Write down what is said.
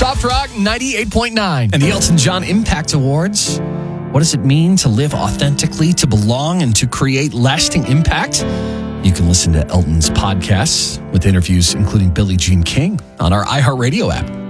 Soft Rock 98.9. And the Elton John Impact Awards. What does it mean to live authentically, to belong, and to create lasting impact? You can listen to Elton's podcasts with interviews, including Billie Jean King, on our iHeartRadio app.